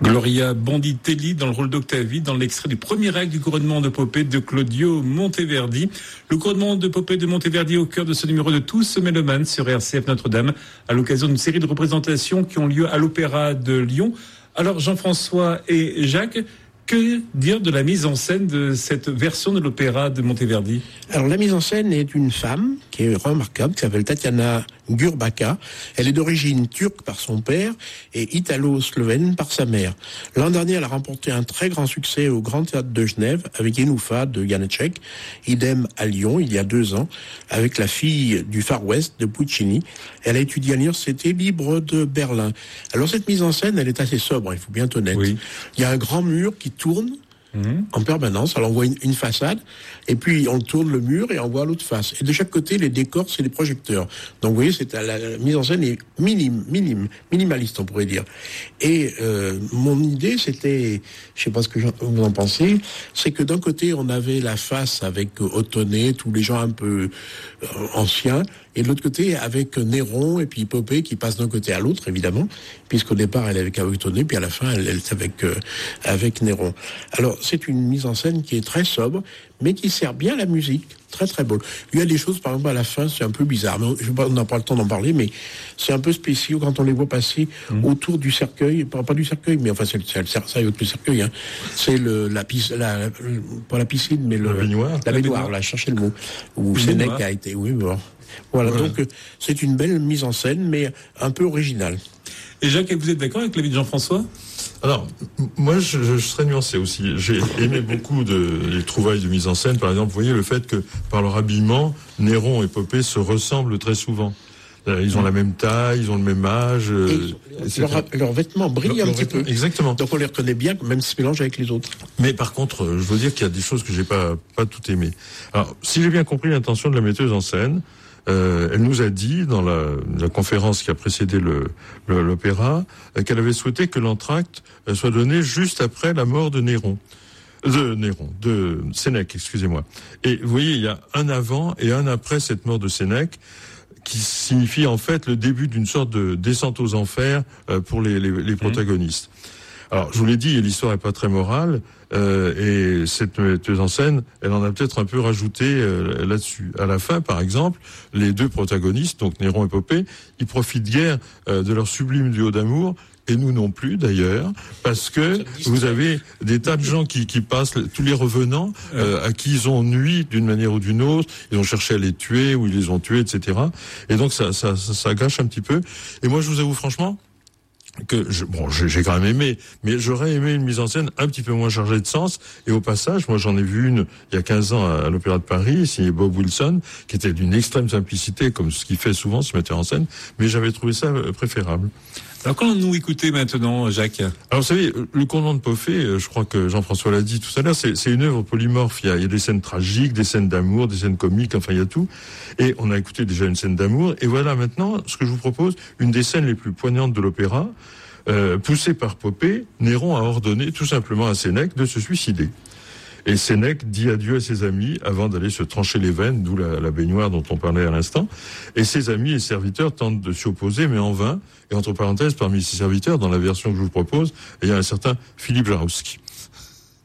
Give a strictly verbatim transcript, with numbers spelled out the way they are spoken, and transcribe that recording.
Gloria Banditelli dans le rôle d'Octavie, dans l'extrait du premier acte du couronnement de Popée de Claudio Monteverdi. Le couronnement de Popée de Monteverdi au cœur de ce numéro de Tous mélomanes sur R C F Notre-Dame, à l'occasion d'une série de représentations qui ont lieu à l'Opéra de Lyon. Alors Jean-François et Jacques, que dire de la mise en scène de cette version de l'opéra de Monteverdi ? Alors la mise en scène est d'une femme qui est remarquable, qui s'appelle Tatiana Gurbaka. Elle est d'origine turque par son père et italo-slovène par sa mère. L'an dernier, elle a remporté un très grand succès au Grand Théâtre de Genève avec Yenoufa de Janacek, idem à Lyon il y a deux ans avec La fille du Far West de Puccini. Elle a étudié à l'Université libre de Berlin. Alors cette mise en scène, elle est assez sobre, il faut bien être honnête. Oui. Il y a un grand mur qui tourne Mmh. en permanence. Alors on voit une, une façade et puis on tourne le mur et on voit l'autre face. Et de chaque côté, les décors, c'est des projecteurs. Donc vous voyez, c'est, la, la mise en scène est minime, minime, minimaliste, on pourrait dire. Et euh, mon idée, c'était, je sais pas ce que vous en pensez, c'est que d'un côté, on avait la face avec Ottone, tous les gens un peu euh, anciens, et de l'autre côté, avec Néron et puis Popée qui passe d'un côté à l'autre, évidemment, puisqu'au départ, elle est avec Ottone, puis à la fin, elle, elle est avec, euh, avec Néron. Alors, c'est une mise en scène qui est très sobre, mais qui sert bien la musique, très très beau. Il y a des choses, par exemple, à la fin, c'est un peu bizarre, mais on n'a pas le temps d'en parler, mais c'est un peu spécial quand on les voit passer mmh. autour du cercueil, pas, pas du cercueil, mais enfin, c'est, c'est le cercueil avec le cercueil, hein. C'est le, la piscine, la, la, pas la piscine, mais le, la baignoire, la baignoire, là, cherchez le mot, où Sénèque a été, oui, bon. Voilà, voilà, donc c'est une belle mise en scène, mais un peu originale. Et Jacques, vous êtes d'accord avec l'avis de Jean-François ? Alors, moi, je, je serais nuancé aussi. J'ai aimé beaucoup de, les trouvailles de mise en scène. Par exemple, vous voyez le fait que, par leur habillement, Néron et Popée se ressemblent très souvent. Ils ont la même taille, ils ont le même âge. Et leur, leurs vêtements brillent leur, un petit peu. Exactement. Donc on les reconnaît bien, même s'ils se mélangent avec les autres. Mais par contre, je veux dire qu'il y a des choses que j'ai pas pas tout aimé. Alors, si j'ai bien compris l'intention de la metteuse en scène, euh, elle nous a dit dans la, la conférence qui a précédé le, le l'opéra euh, qu'elle avait souhaité que l'entracte euh, soit donné juste après la mort de Néron. De Néron, de Sénèque, excusez-moi. Et vous voyez, il y a un avant et un après cette mort de Sénèque, qui signifie en fait le début d'une sorte de descente aux enfers euh, pour les, les, les protagonistes. Alors, je vous l'ai dit, l'histoire est pas très morale, euh, et cette metteuse en scène, elle en a peut-être un peu rajouté euh, là-dessus. À la fin, par exemple, les deux protagonistes, donc Néron et Popée, ils profitent guère euh, de leur sublime duo d'amour, et nous non plus d'ailleurs, parce que vous avez des tas de gens qui, qui passent, tous les revenants, euh, à qui ils ont nui d'une manière ou d'une autre, ils ont cherché à les tuer, ou ils les ont tués, et cetera. Et donc ça, ça, ça, ça gâche un petit peu. Et moi je vous avoue franchement, que je, bon, j'ai, j'ai quand même aimé, mais j'aurais aimé une mise en scène un petit peu moins chargée de sens. Et au passage, moi, j'en ai vu une il y a quinze ans à, à l'Opéra de Paris, signée Bob Wilson, qui était d'une extrême simplicité, comme ce qu'il fait souvent, ce metteur en scène. Mais j'avais trouvé ça préférable. Alors, quand nous écouter maintenant, Jacques ? Alors, vous savez, le couronnement de Popée, je crois que Jean-François l'a dit tout à l'heure, c'est, c'est une œuvre polymorphe. Il y, a, il y a des scènes tragiques, des scènes d'amour, des scènes comiques, enfin, il y a tout. Et on a écouté déjà une scène d'amour. Et voilà maintenant, ce que je vous propose, une des scènes les plus poignantes de l'opéra. Euh, poussé par Popée, Néron a ordonné tout simplement à Sénèque de se suicider. Et Sénèque dit adieu à ses amis avant d'aller se trancher les veines, d'où la, la baignoire dont on parlait à l'instant. Et ses amis et serviteurs tentent de s'y opposer, mais en vain. Et entre parenthèses, parmi ces serviteurs, dans la version que je vous propose, il y a un certain Philippe Jarowski.